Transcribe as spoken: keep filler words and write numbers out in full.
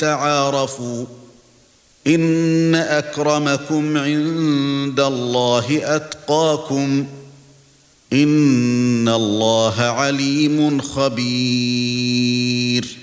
تعارفوا إن أكرمكم عند الله أتقاكم إن الله عليم خبير